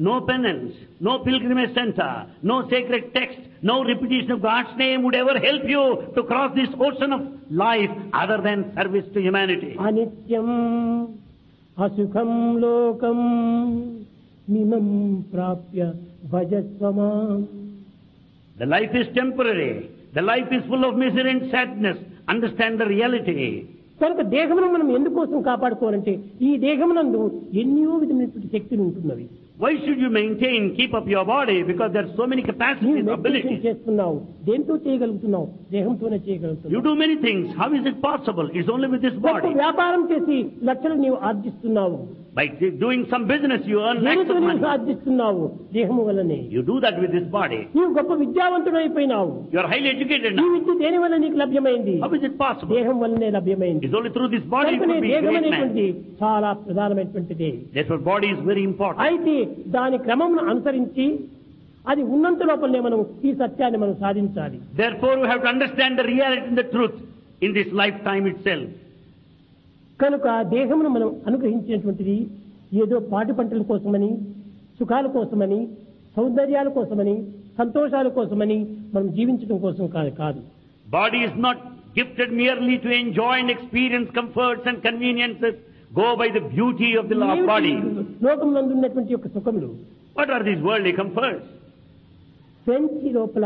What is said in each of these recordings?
No penance, no pilgrimage center, no sacred text, no repetition of God's name would ever help you to cross this ocean of life other than service to humanity. అనిత్యం అసుఖం లోకం మిమం ప్రాప్య భజస్వమాం. The life is temporary. The life is full of misery and sadness. Understand the reality. కనుక దేహమును మనం ఎందుకోసం కాపాడుకోవాలంటే ఈ దేహమునందు ఎన్నో విధమైనటువంటి శక్తులు ఉంటున్నవి. Why should you maintain, keep up your body? Because there are so many capacities, abilities. చేస్తున్నావు, దేంతో చేయగలుగుతున్నావు? దేహంతోనే చేయగలుగుతున్నావు. You do many things. How is it possible? It's only with this body. వ్యాపారం చేసి లక్షలు నీవు ఆర్జిస్తున్నావు. By doing some business, you earn lakhs of money. ఆర్జిస్తున్నావు దేహము వల్లనే. You do that with this body. నీవు గొప్ప విద్యావంతుడు అయిపోయినావు. You are highly educated ఈ now. విద్య దేని వల్ల నీకు లభ్యమైంది? How is it possible? దేహం వల్లనే లభ్యమైంది. It's only through this body you could be a దేహం great అనేటువంటి man. చాలా ప్రధానమైనటువంటిది. Therefore, body is very important. అయితే దాని క్రమమును అనుసరించి అది ఉన్నంత లోపలనే మనం ఈ సత్యాన్ని మనం సాధించాలి. Therefore, we have to understand the reality and the truth in this lifetime itself. కనుక దేహమును మనం అనుగ్రహించినటువంటిది ఏదో పాటి పంటల కోసమని, సుఖాల కోసమని, సౌందర్యాల కోసమని, సంతోషాల కోసమని మనం జీవించడం కోసం కాదు. Body is not gifted merely to enjoy and experience comforts and conveniences. Go by the beauty of the body. లోకంలో ఉన్నటువంటి యొక్క సుఖములు. What are these worldly comforts? French లోపల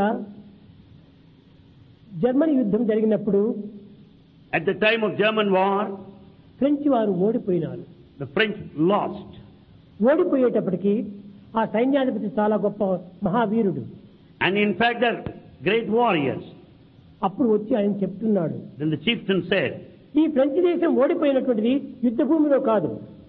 జర్మనీ యుద్ధం జరిగినప్పుడు At the time of German war, French వారు ఓడిపోయినారు. the French lost. ఓడిపోయేటప్పటికి ఆ సైన్యాధిపతి చాలా గొప్ప మహావీరుడు. And in fact, they're great warriors. అప్పుడు వచ్చి ఆయన చెప్తున్నాడు, Then the chieftain said, ఈ ఫ్రెంచ్ దేశం ఓడిపోయినటువంటిది యుద్ధ భూమిలో కాదు,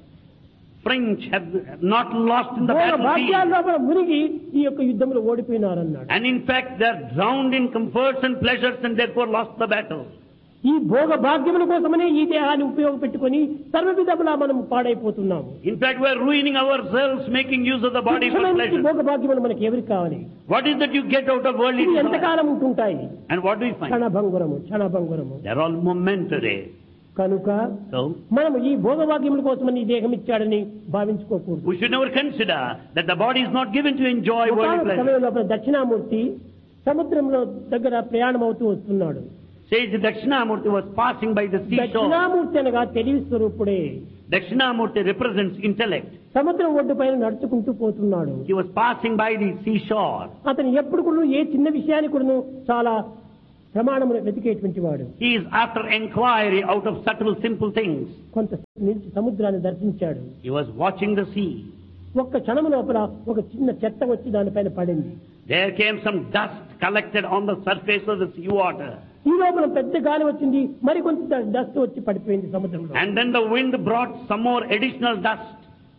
French have not lost in the battlefield. భాగ్యాల్లో మునిగి ఈ యొక్క యుద్ధంలో ఓడిపోయినారన్నాడు. And in fact, they're drowned in comforts and pleasures and therefore lost the battle. ఈ భోగ భాగ్యముల కోసమనే ఈ దేహాన్ని ఉపయోగపెట్టుకుని సర్వవిధములా మనం పాడైపోతున్నాము. In fact, we're ruining ourselves making use of the body for pleasure. భోగ భాగ్యములు మనకి ఎవరికి కావాలి? What is that you get out of worldly ఇవి desire? ఎంతకాలం ఉంటుంటాయి? And what do we find? క్షణభంగురము. They're all momentary. కనుక So, మనం ఈ భోగభాగ్యముల కోసమని ఈ దేహం ఇచ్చాడని భావించుకోకూడదు. we should never consider that the body is not given to enjoy worldly pleasure. సమయంలో దక్షిణామూర్తి సముద్రంలో దగ్గర ప్రయాణం అవుతూ వస్తున్నాడు. Says Dakshinamurti was passing by the seashore. Dakshinamurthy అనగా తెలివి స్వరూపుడే. Dakshinamurti represents intellect. సముద్రం ఒడ్డు పైన నడుచుకుంటూ పోతున్నాడు. He was passing by the seashore. అతను ఎప్పుడు కూడా ఏ చిన్న విషయాన్ని కూడా చాలా ప్రమాణమును వెతికేటువంటి వాడు. He is after inquiry out of subtle, simple things. కొంత నిలిచి సముద్రాన్ని దర్శించాడు. He was watching the sea. ఒక్క క్షణం లోపల ఒక చిన్న చెత్త వచ్చి దానిపైన పడింది. There came some dust collected on the surface of the sea water. ఈ లోపల పెద్ద గాలి వచ్చింది, మరి కొంత డస్ట్ వచ్చి పడిపోయింది సముద్రంలో. And then the wind brought some more additional dust.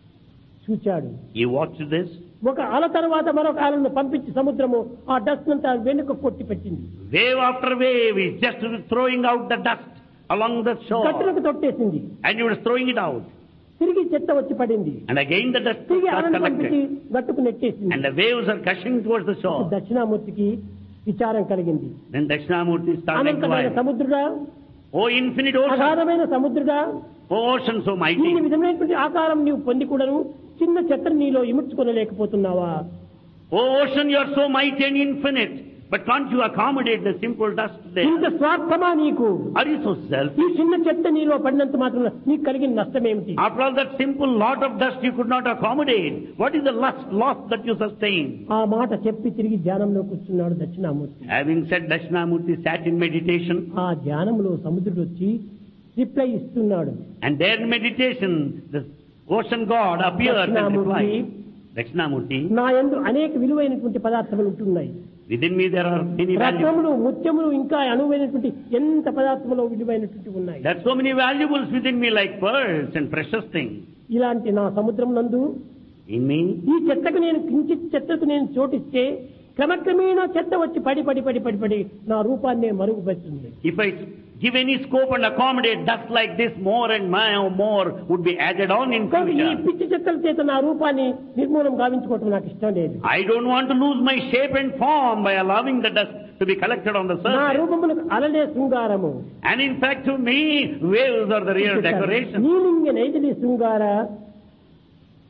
చూచాడు. He watched this. ఒక అల తర్వాత మరొక అలను పంపించి సముద్రము ఆ డస్ట్ అంతా వెనుక కొట్టి పెట్టింది. Wave after wave is just throwing out the dust along the shore. గట్టులకు తొట్టేసింది. And he was throwing it out. తిరిగి చెత్త వచ్చి పడింది. And again the dust తిరిగి was అలను పంపించి collected. గట్టుకు నెట్టేసింది. And the waves are gushing towards the shore. దక్షిణామూర్తికి విచారం కలిగింది. Then Dakshinamurti started అనంతమైన inquiring. సముద్రుడా, Oh infinite ocean. అగాధమైన సముద్రుడా, Oh ocean so ఈ mighty. విధమైనటువంటి ఆకారం నీవు పొంది కూడాను చిన్న చెత్తను నీలో ఇముడ్చుకోలేకపోతున్నావా? Oh ocean, you are so mighty and infinite. But can't you accommodate the simple dust ఇంత there? స్వార్థమా నీకు? Are you so ఈ selfish? చిన్న చెత్త నీలో పడినంత మాత్రం నీకు కలిగిన నష్టం ఏమిటి? After all that simple lot of dust you could not accommodate. What is the loss that you sustain? ఆ మాట చెప్పి తిరిగి ధ్యానంలో కూర్చున్నాడు Dakshinamurthy. Having said, Dakshinamurti sat in meditation. ఆ ధ్యానంలో సముద్రుడు వచ్చి రిప్లై ఇస్తున్నాడు. And there in meditation, the ocean god appears and replies. Dakshinamurti, నా యందు అనేక విలువైనటువంటి పదార్థములు ఉంటున్నాయి. within me there are many valuables. రత్నములు, ముత్యములు, ఇంకా అనువైనటువంటి ఎంత పదార్థములు విలువైనటువంటి ఉన్నాయి. There are so many valuables within me like pearls and precious things. ఇలాంటి నా సముద్రం నందు In me, ఈ చెత్తకు నేను కించిత్ చెత్తకు నేను చోటిస్తే క్రమక్రమేణా చెత్త వచ్చి పడి పడి పడి పడి పడి నా రూపాన్నే మరుగుపరుస్తుంది. if I give any scope and accommodate dust like this, more and more would be added on in కానీ ఈ future. పిచ్చి చెత్తల చేత నా రూపాన్ని నిర్మూలం గావించుకోవటం నాకు ఇష్టం లేదు. I don't want to lose my shape and form by allowing the dust to be collected on the నా surface. రూపములకు అలలే శృంగారము. And in fact, to me, waves are the real decoration. నీలింగ నైదిలి శృంగార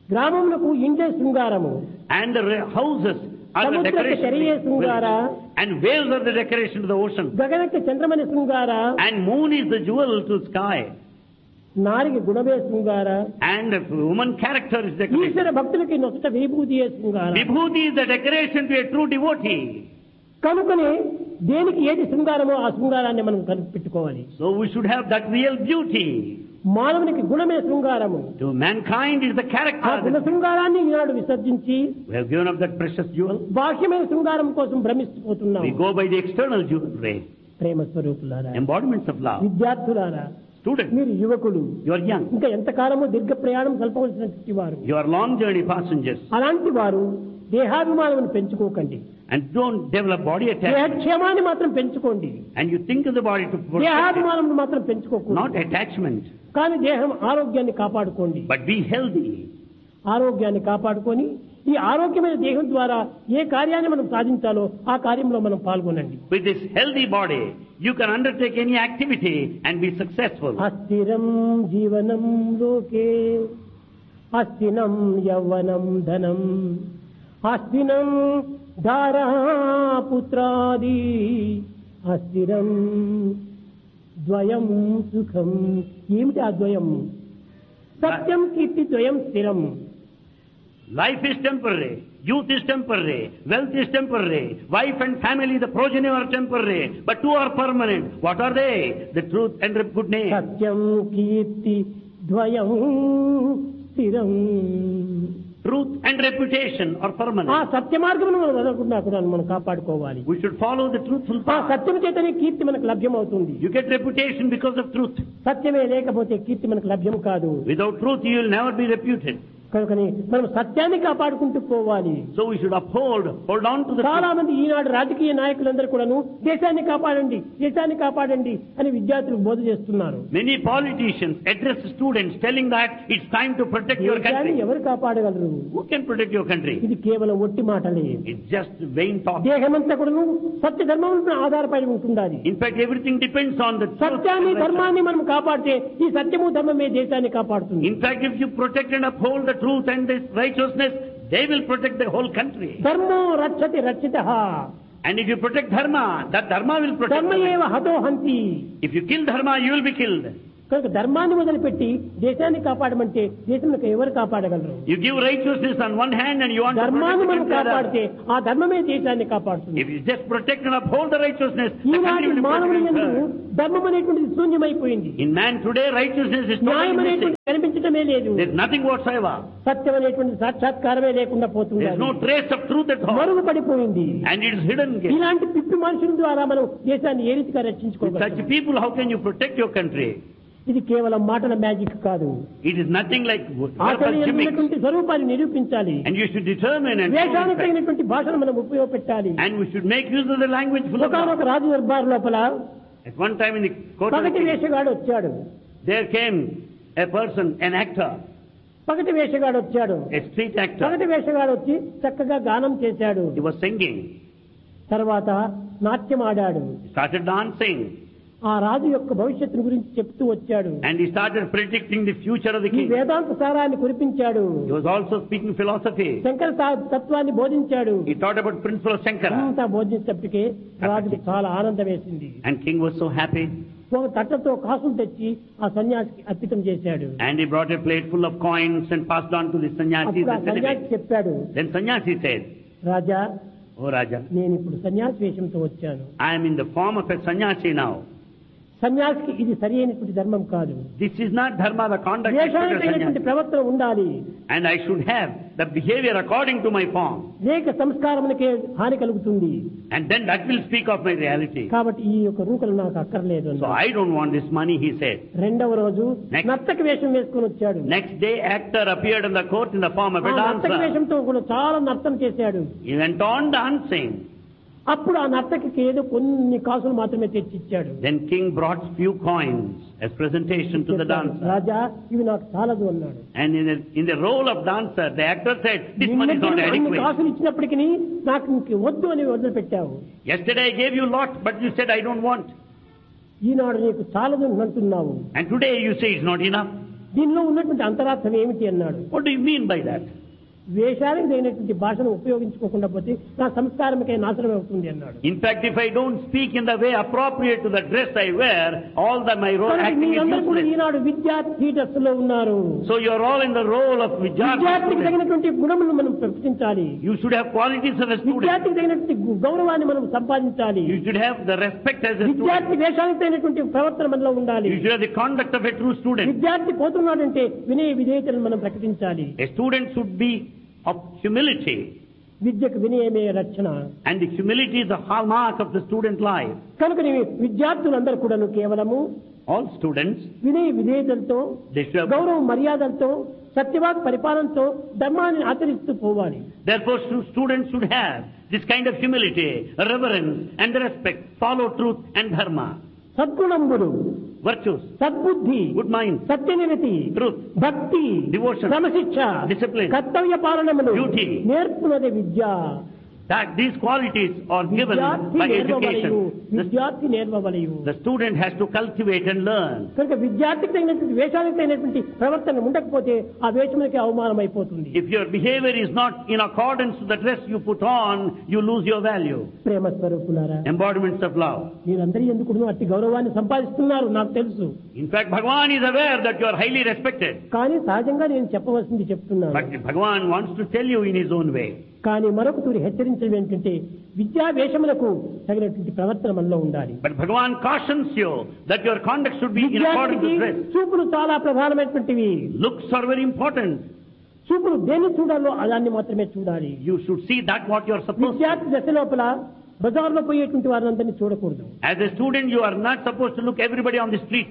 గ్రామములకు ఇండే శృంగారము, and the houses are the సముద్రకి తెరయే decoration, శృంగార, and waves are the decoration to the ocean, గగనకి చంద్రమని శృంగార, and moon is the jewel to sky, నారికి గుణమే శృంగార, and woman character is decoration. ఈశ్వర భక్తులకి నొసట విభూతియే శృంగార. Vibhuti is the decoration to a true devotee. కనుకనే దేనికి ఏది శృంగారమో ఆ శృంగారాన్ని మనం కనిపెట్టుకోవాలి. So we should have that real beauty. మానవునికి గుణమే శృంగారము. To mankind is the ఆ character. గుణ శృంగారాన్ని ఈనాడు విసర్జించి We have given up that precious jewel. బాహ్యమైన శృంగారం కోసం భ్రమిస్తుపోతున్నాం. We go by the external jewelry, ప్రేమ స్వరూపులారా, embodiments of love. విద్యార్థులారా, Students, మీరు యువకులు, you are young. ఇంకా ఎంతకాలము దీర్ఘ ప్రయాణం సల్పవలసినటువంటి వారు. You are long journey passengers. అలాంటి వారు దేహాభిమానం పెంచుకోకండి. And don't develop body attachment. దేహక్షేమాన్ని మాత్రం పెంచుకోండి. And you think of the body to protect it, దేహాభిమానం మాత్రం పెంచుకోకూడదు. not attachment. కానీ దేహం ఆరోగ్యాన్ని కాపాడుకోండి. But be healthy. ఆరోగ్యాన్ని కాపాడుకొని ఈ ఆరోగ్యమైన దేహం ద్వారా ఏ కార్యాన్ని మనం సాధించాలో ఆ కార్యంలో మనం పాల్గొనండి. With this healthy body, you can undertake any activity and be successful. అస్థిరం జీవనం లోకే అస్థినం యవ్వనం ధనం అస్థినం ధారా పుత్రాది అస్థిరం ద్వయం సుఖం. ఏమిటి ఆ ద్వయం? సత్యం కీర్తి ద్వయం స్థిరం. Life is temporary. Youth is temporary. Wealth is temporary. Wife and family, the progeny are temporary. But two are permanent. What are they? The truth and the good name. సత్యం కీర్తి ద్వయం స్థిరం. Truth and reputation are ఆ permanent. సత్య మార్గమును మనం వదలకుండా కూడా మనం కాపాడుకోవాలి. We should follow the truthful ఆ path. సత్యం చేతనే కీర్తి మనకు లభ్యమవుతుంది. You get reputation because of truth. సత్యమే లేకపోతే కీర్తి మనకు లభ్యం కాదు. Without truth, you will never be reputed. కనుకని మనం సత్యాన్ని కాపాడుకుంటూ పోవాలి. So we should hold on to the చాలా truth. మంది ఈనాడు రాజకీయ నాయకులందరూ కూడాను దేశాన్ని కాపాడండి, దేశాన్ని కాపాడండి అని విద్యార్థులకు బోధ చేస్తున్నారు. Many politicians address students telling that it's time to protect your దేశాన్ని country. ఎవరు కాపాడగలరు? Who can protect your country? ఇది కేవలం ఒట్టి మాటలే. It's just vain talk. దేహమంతా కూడాను సత్య ధర్మం ఆధారపడి ఉంటుండాలి. In fact, everything depends on the truth. సత్యాన్ని ధర్మాన్ని మనం కాపాడితే ఈ సత్యము ధర్మమే దేశాన్ని కాపాడుతుంది. In fact, if you protect and uphold the truth and this righteousness, they will protect the whole country. ధర్మో రక్షతి రక్షితః. And if you protect dharma, that dharma will protect ధర్మ the ఏవ హతో హంతి. If you kill dharma, you will be killed. కనుక ధర్మాన్ని వదిలిపెట్టి దేశాన్ని కాపాడమంటే దేశంలో ఎవరు కాపాడగలరు? You give righteousness on one hand and you want to ధర్మాన్ని protect మనం the other. కాపాడితే ఆ ధర్మమే దేశాన్ని కాపాడుతుంది. If you just protect and uphold the righteousness, the country ఈనాటి will be మానవుని యందు protected. ధర్మం అనేటువంటిది శూన్యమైపోయింది. In man today, righteousness is న్యాయం totally missing. అనేటువంటిది కనిపించడమే లేదు. There's nothing whatsoever. సత్యం అనేటువంటి సాక్షాత్కారమే లేకుండా పోతుంది. There's no trace of truth at all. మరుగు పడిపోయింది. And it is hidden. ఇలాంటి పిప్పి మనుషుల ద్వారా మనం దేశాన్ని ఏ రీతిగా With రక్షించుకోగలం? such people, how can you protect your country? ఇది కేవలం మాటల మ్యాజిక్ కాదు. It is nothing like verbal ఆచరణ gimmicks. ఉన్నటువంటి స్వరూపాన్ని నిరూపించాలి. And you should determine and వేషానికి show తగినటువంటి భాషను మనం ఉపయోగపెట్టాలి. and we should make use of the language full of ఒకనొక love. రాజు దర్బార్ లోపల At one time in the court of the పగటి king, వేషగాడు వచ్చాడు. there came a person, an actor, పగటి వేషగాడు వచ్చాడు. a street actor. పగటి వేషగాడు వచ్చి చక్కగా గానం చేశాడు. He was singing. తర్వాత నాట్యం ఆడాడు. He started dancing. ఆ రాజు యొక్క భవిష్యత్తు గురించి చెప్తూ వచ్చాడు. And he started predicting the future of the ఈ king. వేదాంత సారాన్ని కురిపించాడు. He was also speaking philosophy. Shankara తత్వాన్ని బోధించాడు. He taught about principle of Shankara. అంతా బోధించేటప్పటికే రాజుకి చాలా ఆనందం వేసింది. And king was so happy. ఒక తట్టతో కాసులు తెచ్చి ఆ సన్యాసికి అర్పితం చేశాడు. And he brought a plate full of coins and passed on to the sannyasi. అప్పుడు ఆ సన్యాసి చెప్పాడు, Then sannyasi said, రాజా, "Oh Raja, నేను ఇప్పుడు సన్యాసి వేషంతో వచ్చాను. I am in the form of a sannyasi now. సన్యాసికి ఇది సరి అయినటువంటి ధర్మం కాదు. This is not dharma, the conduct of a వేషానికి sannyasi. ప్రవర్తన ఉండాలి. And I should have the behavior according to my form. లేక సంస్కారమునకే హాని కలుగుతుంది. And then that will speak of my reality. కాబట్టి ఈ యొక్క రూకలు నాకు అక్కర్లేదు So అన్నాడు. I don't want this money," he said. రెండవ రోజు Next. నర్తక వేషం వేసుకుని వచ్చాడు. Next day, actor appeared in the court in the form of ఆ a నర్తక dancer. వేషంతో కూడా చాలా నర్తన చేశాడు. He went on dancing. అప్పుడు ఆ నర్తకికి ఏదో కొన్ని కాసులు మాత్రమే తెచ్చిచ్చాడు. Then king brought few coins as presentation to the dancer. రాజా, ఇవి నాకు చాలదు అన్నాడు. And in the role of dancer, the actor said, "This money is not అన్ని adequate. కాసులు ఇచ్చినప్పటికీ నాకు ఇంక వద్దు అని వదిలిపెట్టావు. Yesterday I gave you a lot, but you said I don't want. ఈనాడు నీకు చాలదు అంటున్నావు. And today you say it's not enough." దీనిలో ఉన్నటువంటి అంతరార్థం ఏమిటి అన్నాడు. What do you mean by that? వేషానికి తగినటువంటి భాషను ఉపయోగించుకోకుండా పోతే నా సంస్కారమే నాశనం అవుతుంది అన్నాడు. In fact, if I don't speak in the way appropriate to the dress I wear, all that my role acting is useless. ఈనాడు విద్యార్థి దశలో ఉన్నారు. So you are all in the role of విద్యార్థికి తగినటువంటి గుణములను మనం ప్రకటించాలి. You should have qualities of a student. విద్యార్థికి తగినటువంటి గౌరవాన్ని మనం సంపాదించాలి. You should have the respect as a student. విద్యార్థి వేషానికి తగినటువంటి ప్రవర్తన మనలో ఉండాలి. You should have the conduct of a true student. విద్యార్థి పోతున్నాడంటే వినయ విధేయతలను మనం ప్రకటించాలి. A student should be of humility. విద్యకు వినయమే రక్షణ. And the humility is the hallmark of the student life. కనుక విద్యార్థులందరూ కూడాను కేవలము all students వినయ విధేయతలతో గౌరవ మర్యాదలతో సత్యవాక్ పరిపాలనతో ధర్మాన్ని ఆచరిస్తూ పోవాలి. Therefore students should have this kind of humility, reverence and respect, follow truth and dharma. సద్గుణములు, virtues, సద్బుద్ధి, good mind, సత్యనిరతి, truth, భక్తి, devotion, క్రమశిక్ష, discipline, కర్తవ్య పాలనములు, duty, నేర్పునది Vidya. That these qualities are given by education. విద్యార్థి నేర్వవలయు. The student has to cultivate and learn. కనుక విద్యార్థికి తగినటువంటి వేషానికి తగినటువంటి ప్రవర్తన ఉండకపోతే ఆ వేషములకి అవమానం అయిపోతుంది. If your behavior is not in accordance to the dress you put on, you lose your value. ప్రేమ స్వరూపులారా, embodiments of love. మీరందరూ ఎందుకు అట్టి గౌరవాన్ని సంపాదిస్తున్నారు నాకు తెలుసు. In fact, Bhagavan is aware that you are highly respected. కానీ సహజంగా నేను చెప్పవలసింది చెప్తున్నాను. But Bhagavan wants to tell you in his own way. కానీ మరొక తూరి హెచ్చరించడం ఏంటంటే విద్యా వేషములకు తగినటువంటి ప్రవర్తన మనలో ఉండాలి. But Bhagavan cautions you that your conduct should be in accordance to dress. చూపులు చాలా ప్రధానమైనటువంటివి. Looks are very important. చూపులు దేన్ని చూడాలో దాన్ని మాత్రమే చూడాలి. You should see that what you are supposed to. విద్యార్థి దశ లోపల బజార్లో పోయేటువంటి వారిని చూడకూడదు. As a student you are not supposed to look everybody on the street.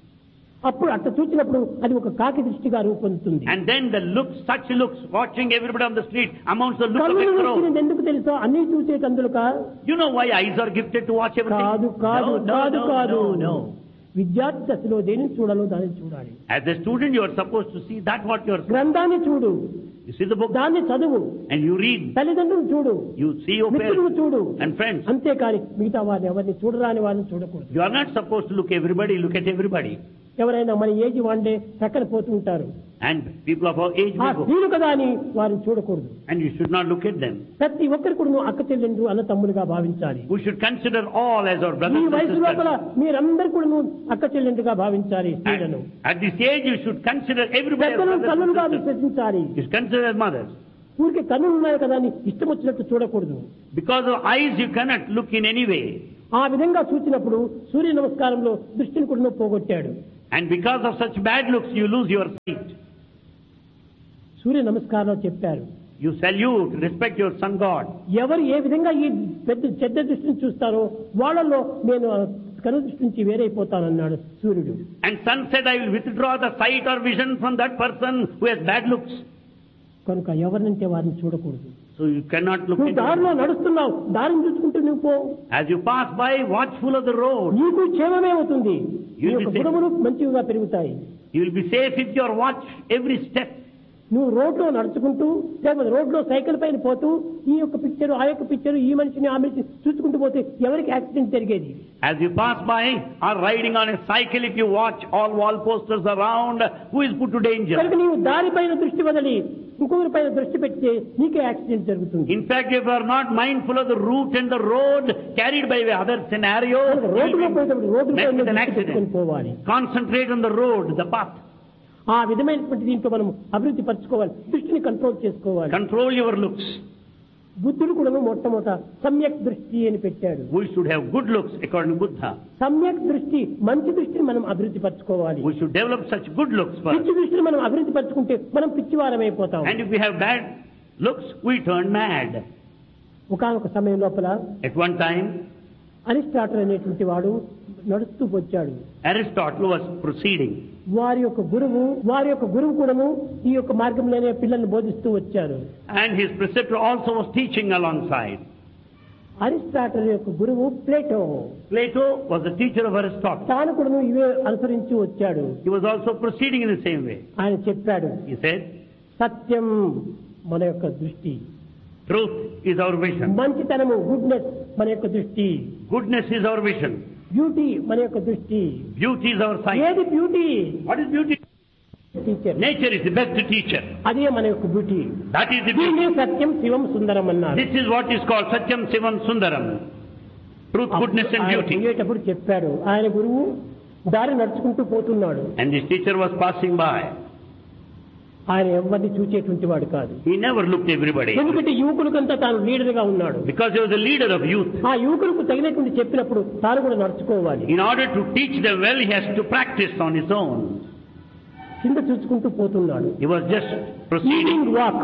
అప్పుడు అట్లా చూసినప్పుడు అది ఒక కాకి దృష్టిగా రూపొందుతుంది. And then the looks, such looks, watching everybody on the street amounts to the look of a crow. ఎందుకు తెలుసో అన్ని చూసేటందుక. You know why eyes are gifted to watch everything? కాదు కాదు కాదు కాదు. No. విద్యార్థి దశలో దేనిని చూడాలో దాన్ని చూడాలి. As a student you are supposed to see that what you are. గ్రంథాన్ని చూడు. You see the book. దాన్ని చదువు. And you read. తల్లిదండ్రులు చూడు. You see your మిత్రులను చూడు. And friends. అంతేకాని మిగతా వారిని ఎవరిని చూడరాని వారిని చూడకూడదు. You are not supposed to look everybody, look at everybody. ఎవరైనా మన ఏజ్ వాండే పక్కన పోతూ ఉంటారు. And people of our age may go. వీరు కదా అని వారిని చూడకూడదు. And you should not look at them. ప్రతి ఒక్కరు కూడా అక్క చెల్లెండ్రు అన్న తమ్ములుగా భావించాలి. We should consider all as our brothers ఈ and వయసు లోపల sisters. మీరందరూ కూడా అక్క చెల్లెండ్రుగా భావించాలి. స్త్రీలను At this age you should consider everybody as పెద్దలను తల్లులుగా brothers and sisters. విశ్వసించాలి. You should consider as mothers. ఊరికి కన్నులు ఉన్నాయి కదా అని ఇష్టం వచ్చినట్టు చూడకూడదు. Because of eyes you cannot look in any way. ఆ విధంగా చూసినప్పుడు సూర్య నమస్కారంలో దృష్టిని కూడా పోగొట్టాడు. And because of such bad looks you lose your sight. సూర్య నమస్కారంలో చెప్పారు, You salute, respect your sun god. ఎవరు ఏ విధంగా ఈ పెద్ద చెడ్డ దృష్టిని చూస్తారో వాళ్ళలో నేను కను దృష్టి నుంచి వేరైపోతానన్నాడు సూర్యుడు. And sun said, I will withdraw the sight or vision from that person who has bad looks. కనుక ఎవరినంటే వారిని చూడకూడదు. So you cannot look నువ్వు at దారిలో నడుస్తున్నావు, దారిని చూసుకుంటూ నువ్వు పో. As you pass by, watchful of the road. నీకు క్షేమమే అవుతుంది. నీ You'll be యొక్క safe. గుణములు మంచిగా పెరుగుతాయి. You will be safe if you watch every step. నువ్వు రోడ్లో నడుచుకుంటూ లేకపోతే రోడ్లో సైకిల్ పైన పోతూ ఈ యొక్క పిక్చర్ ఆ యొక్క పిక్చర్ ఈ మనిషిని ఆ మనిషిని చూసుకుంటూ పోతే ఎవరికి యాక్సిడెంట్ జరిగేది? As you pass by or riding on a cycle, if you watch all wall posters around, who is put to danger? కనుక నీవు దారిపైన దృష్టి వదిలి ఇంకొకరి పైన దృష్టి పెడితే నీకే యాక్సిడెంట్ జరుగుతుంది. In fact, if you are not mindful of the route and the road carried by the other scenario, రోడ్డులో పోయేటప్పుడు రోడ్డు met with an పైన accident. పోవాలి. Concentrate on the road, the path. ఆ విధమైనటువంటి దీంట్లో మనం అభివృద్ధి పరచుకోవాలి, దృష్టిని కంట్రోల్ చేసుకోవాలి. Control your looks. బుద్ధుడు కూడా మొట్టమొదట సమ్యక్ దృష్టి అని పెట్టాడు. We should have good looks according to Buddha. సమ్యక్ దృష్టి మంచి దృష్టిని మనం అభివృద్ధి పరచుకోవాలి. We should develop such good looks first. పిచ్చి దృష్టిని మనం అభివృద్ధి పరచుకుంటే మనం పిచ్చివారమైపోతాం. And if we have bad looks, we turn mad. ఒకానొక సమయం లోపల At one time, అరిస్టాటిల్ అనేటువంటి వాడు నడుస్తూ వచ్చాడు. Aristotle was proceeding. వారి యొక్క గురువు కూడాను ఈ యొక్క మార్గంలోనే పిల్లల్ని బోధిస్తూ వచ్చారు. And his preceptor also was teaching alongside. Aristotle యొక్క గురువు Plato. Plato was the teacher of Aristotle. తాను కూడాను ఇవే అనుసరించి వచ్చాడు. He was also proceeding in the same way. ఆయన చెప్పాడు, He said, సత్యం మన యొక్క దృష్టి, truth is our vision. మంచితనము గుడ్నెస్ మన యొక్క దృష్టి, Goodness is our vision. Beauty మన యొక్క దృష్టి. Beauty is our sight. ఏది beauty? What is beauty? Teacher. Nature is the best teacher. అదే మన యొక్క బ్యూటీ. That is the దీన్ని beauty. సత్యం శివం సుందరం అన్నారు. This is what is called Satyam Sivam Sundaram. Truth, goodness and beauty. పోయేటప్పుడు చెప్పాడు, ఆయన గురువు దారి నడుచుకుంటూ పోతున్నాడు. And this teacher was passing by. ఆయన ఎవరిని చూచేటువంటి వాడు కాదు. He never looked everybody. ఎందుకంటే యువకులకంతా తాను లీడర్ గా ఉన్నాడు. Because he was the leader of youth. ఆ యువకులకు తగినటువంటి చెప్పినప్పుడు తాను కూడా నడుచుకోవాలి. In order to teach them well, he has to practice on his own. కింద చూసుకుంటూ పోతున్నాడు. He was just proceeding. Evening walk.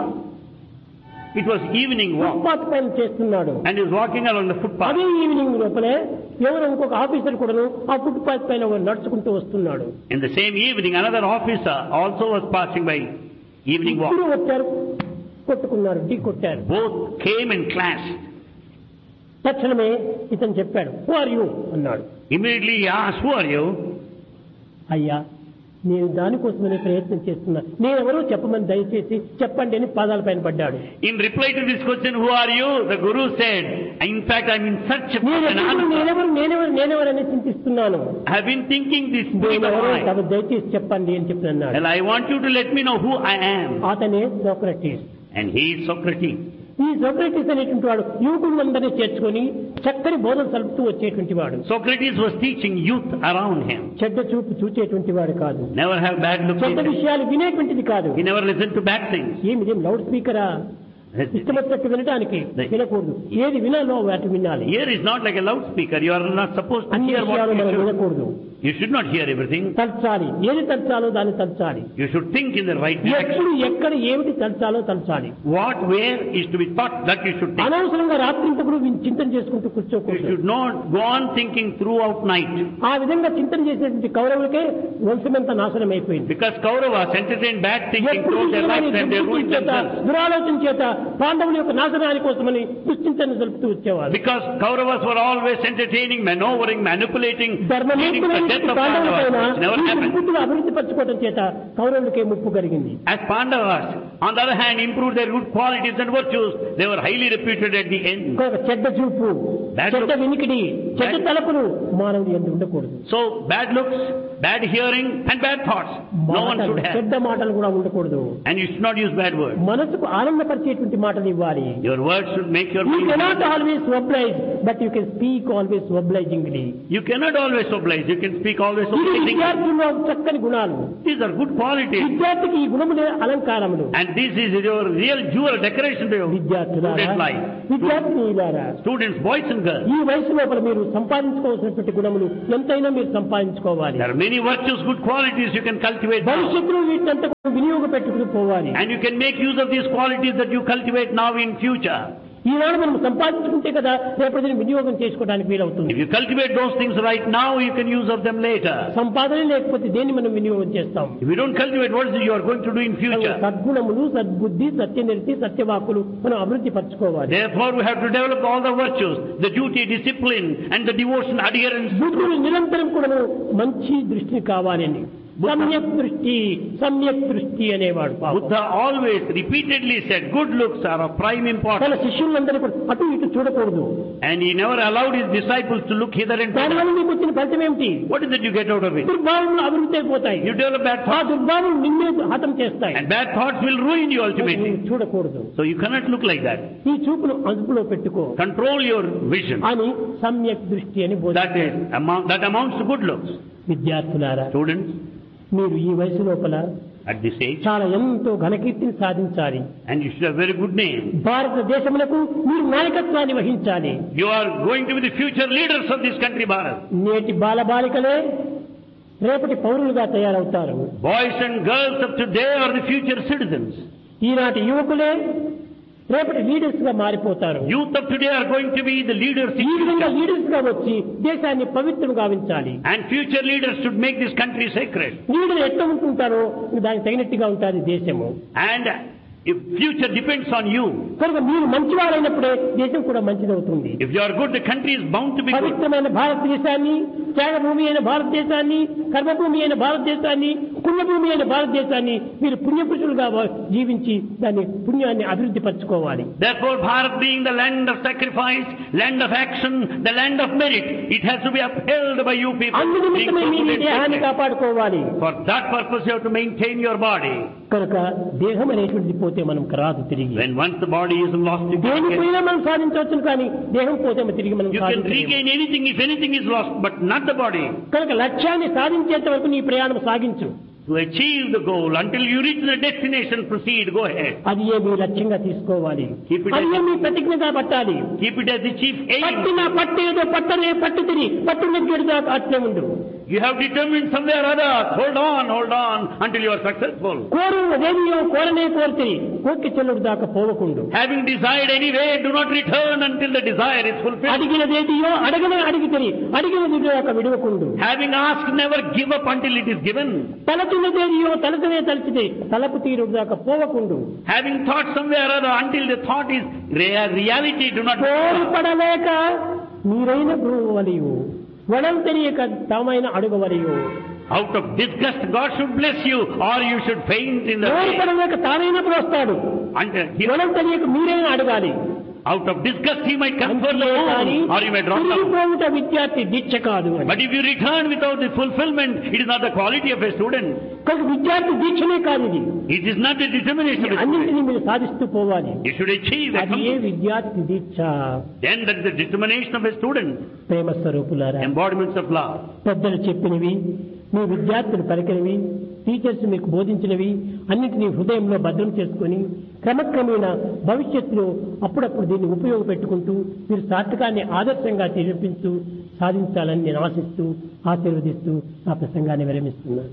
It was evening walk. Footpath పైన చేస్తున్నాడు. And he was walking along the footpath. అదే evening లోపలే ఎవరో ఇంకొక officer కూడాను ఆ ఫుట్పాత్ పైన నడుచుకుంటూ వస్తున్నాడు. In the same evening, another officer also was passing by. Evening walk. ఇద్దరు వచ్చారు, కొట్టుకున్నారు, ఢీ కొట్టారు. Both came and clashed. తక్షణమే ఇతను చెప్పాడు, హూ ఆర్ యూ అన్నాడు. Immediately he asked, who are you? అయ్యా, నేను దానికోసమనే ప్రయత్నం చేస్తున్నా, నేనెవరో చెప్పమని దయచేసి చెప్పండి అని పాదాల పైన పడ్డాడు. In reply to this question, who are you? The Guru said, in fact, I am in search of an answer. నేనెవరు అని చింతిస్తున్నాను. I have been thinking this. దయచేసి చెప్పండి అని చెప్పినాడు. Well, I want you to let me know who I am. అతనే Socrates. And he is Socrates. ఈ Socrates అనేటువంటి వాడు యువకులందరినీ చేర్చుకొని చక్కని బోధన సలుపుతూ వచ్చేటువంటి వాడు. Socrates was teaching youth around him. చెడ్డ చూపు చూచేటువంటి వాడు కాదు. Never have bad looks. చెడ్డ విషయాలు వినేటువంటిది కాదు. He never listened to bad things. ఏమిదేం loud స్పీకరా? ఇష్టమొచ్చినట్టు వినడానికి వినకూడదు. ఏది వినాలో వాటి వినాలి. Here is not like a loudspeaker. You are not supposed to అన్ని hear what విషయాలు you మనం should. వినకూడదు. You should not hear everything. తలచాలి, ఏది తలచాలో దాన్ని తలచాలి. You should think in the right direction. ఎప్పుడు ఎక్కడ ఏమిటి తలచాలో తలచాలి. What where is to be thought, that you should think. అనవసరంగా రాత్రింతకుడు చింతన చేసుకుంటూ You కూర్చోకూడదు. should not go on thinking throughout night. ఆ విధంగా చింతన చేసినటువంటి కౌరవులకే వంశమంతా నాశనం అయిపోయింది. Because Kauravas entertained bad thinking throughout their lifetime, they ruined themselves. దురాలోచన చేత పాండవుల యొక్క నాశనాని కోసమని దుశ్చింతన జరుపుతూ వచ్చేవారు. Because Kauravas were always entertaining, maneuvering, manipulating, leading to the ధర్మమూర్తులైన death of పాండవులపైన Pandavas. It never happened. పూర్తిగా అభివృద్ధి పరచుకోవడం చేత కౌరవులకే ముప్పు కలిగింది. As Pandavas, on the other hand, improved their good qualities and virtues, they were highly reputed at the end. ఇంకొక చెడ్డ చూపు, Bad చెడ్డ look. వినికిడి, చెడ్డ Bad- తలపులు మానవుని యందు ఉండకూడదు. So, bad looks, bad hearing, and bad thoughts. No one మాటలు, should have. చెడ్డ మాటలు కూడా ఉండకూడదు. And you should not use bad words. మనసుకు ఆనందపరిచేటువంటి మాటలు ఇవ్వాలి. Your words should make your You mind cannot happy. always oblige, but you can speak always obligingly. You cannot always oblige. You can speak always ఇది obligingly. విద్యార్థుల్లో చక్కని గుణాలు. These are good qualities. విద్యార్థికి ఈ గుణములే అలంకారములు. And this is your real jewel decoration to your విద్యార్థులారా, student life. విద్యార్థినిలారా, Students, boys and girls. ఈ వయసు లోపల మీరు సంపాదించుకోవాల్సినటువంటి గుణములు ఎంతైనా మీరు సంపాదించుకోవాలి. There are many virtues, good qualities you can cultivate now. భవిష్యత్తులో వీటినంతా వినియోగ పెట్టుకుని పోవాలి. And you can make use of these qualities that you cultivate now in future. ఈనాడు మనం సంపాదించుకుంటే కదా రేపటి వినియోగం చేసుకోవడానికి వీలవుతుంది. If you cultivate those things right now, you can use of them later. సంపాదన లేకపోతే దేన్ని మనం వినియోగం చేస్తాం? If you don't cultivate, what is it you are going to do in future? సద్గుణములు, సద్బుద్ధి, సత్యనిరతి, సత్యవాకులు మనం అభివృద్ధి పరచుకోవాలి. Therefore, we have to develop all the virtues, the duty, discipline, and the devotion, adherence. బుద్ధుడు నిరంతరం కూడా మంచి దృష్టిని కావాలని సమ్యక్ దృష్టి అనేవాడు. Buddha always repeatedly said, good looks are of prime importance. తన శిష్యులందరూ కూడా అటు ఇటు చూడకూడదు. And he never allowed his disciples to look hither and thither. దానివల్ల మీకు వచ్చిన ఫలితం ఏమిటి? What is it you get out of it? దుర్భావములు అభివృద్ధి అయిపోతాయి. You develop bad ఆ thoughts. దుర్భావములు నిన్నే హతం చేస్తాయి. And bad thoughts will ruin you ultimately. చూడకూడదు. So you cannot look like that. ఈ చూపును అదుపులో పెట్టుకో Control your vision. అని సమ్యక్ దృష్టి అని That amounts to good looks. విద్యార్థులారా, Students, మీరు ఈ వయసు లోపల at this age, చాలా ఎంతో ఘనకీర్తిని సాధించాలి. and you should have very good name. భారతదేశములకు మీరు నాయకత్వాన్ని వహించాలి. You are going to be the future leaders of this country, Bharat. నేటి బాలబాలికలే రేపటి పౌరులుగా తయారవుతారు. Boys and girls of today are the future citizens. ఈనాటి యువకులే రేపటి లీడర్స్ గా మారిపోతారు. Youth of today are going to be the leaders in ఈ విధంగా future. లీడర్స్ గా వచ్చి దేశాన్ని పవిత్రం గావించాలి. And future leaders should make this country sacred. Leader ఎట్లా ఉంటుంటారో దానికి తగినట్టుగా ఉంటుంది దేశము. And if future depends on you, కనుక మీరు మంచివారైనప్పుడే దేశం కూడా మంచిదవుతుంది. if you are good, the country is bound to be good. పవిత్రమైన భారతదేశాన్ని, త్యాగభూమి అయిన భారతదేశాన్ని, కర్మభూమి అయిన భారతదేశాన్ని పుణ్యభూమి అయిన భారతదేశాన్ని మీరు పుణ్యపురుషులుగా జీవించి దాన్ని పుణ్యాన్ని అభివృద్ధి పరచుకోవాలి. Therefore, Bharat being the land of sacrifice, land of action, the land of merit, it has to be upheld by you people. అందునిమిత్తమే మీ దేహాన్ని కాపాడుకోవాలి. For that purpose you have to maintain your body. కనుక దేహం అనేటువంటిది పోతే మనం రాదు తిరిగి. When once the body is lost, దేనిపైనా మనం సాధించవచ్చు, కానీ దేహం పోతే తిరిగి మనం you can regain anything if anything is lost, but not the body. కనుక లక్ష్యాన్ని సాధించేంత వరకు నీ ప్రయాణం సాగించు. To achieve the goal, until you reach the destination, proceed, go ahead. అది మీ లక్ష్యంగా తీసుకోవాలి. Keep it అది మీ ప్రతిజ్ఞగా పట్టాలి. Keep it as the chief aim. పట్టేదో పట్టనే పట్టుతిని పట్టు నెగ్గేడుగా అట్లే ఉండు. You have determined somewhere or other. Hold on until you are successful. కోరుదేవియో కోరనే కోరితిని కోర్కి చెల్లుడు దాకా పోవకుండు. Having desired anyway, do not return until the desire is fulfilled. అడిగినదేదియో అడిగితిని అడిగినది దాకా విడవకుండు. Having asked, never give up until it is given. తలచినదేదియో తలచనే తలచితే తలపు తీరుడు దాకా పోవకుండు. Having thought somewhere or other, until the thought is reality, do not కోరుపడలేక మీరైన గురువలియు వడం తెలియక తామైన అడుగవలియు. Out of disgust, God should bless you, or you should faint in the way. కోరుపడలేక తానైనప్పుడు వస్తాడు. వడం తెలియక మీరైనా అడగాలి. Out of disgust he might confer the loan, or you may drop down. విద్యార్థి దీక్ష కాదు. But if you return without the fulfillment, it is not the quality of a student. విద్యార్థి దీక్షనే కాదు ఇది. It is not the determination of a అన్నింటినీ student. మీరు సాధిస్తూ పోవాలి. You should achieve that. అది విద్యార్థి దీక్ష. Then that is the determination of a student. ప్రేమ స్వరూపులారా, Embodiments of love. పెద్దలు చెప్పినవి, మీ విద్యార్థులు పలికినవి, టీచర్స్ మీకు బోధించినవి అన్నింటినీ హృదయంలో భద్రం చేసుకుని క్రమక్రమేణా భవిష్యత్తులో అప్పుడప్పుడు దీన్ని ఉపయోగపెట్టుకుంటూ మీరు సార్థకాన్ని ఆదర్శంగా చూపించు సాధించాలని నేను ఆశిస్తూ ఆశీర్వదిస్తూ నా ప్రసంగాన్ని విరమిస్తున్నాను.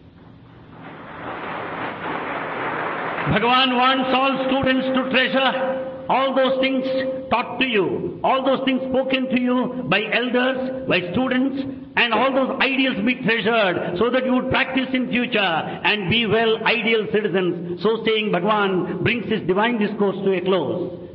Bhagavan wants all students to treasure all those things taught to you, all those things spoken to you by elders, by students, and all those ideals be treasured so that you would practice in future and be well ideal citizens. So saying, Bhagavan brings his divine discourse to a close.